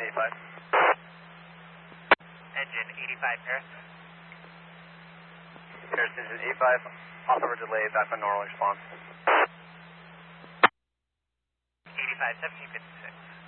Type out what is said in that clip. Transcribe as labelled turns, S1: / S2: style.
S1: 85.
S2: Engine 85, Paris.
S1: Paris engine 85, off over delay, back on normal response.
S2: 85, 1756.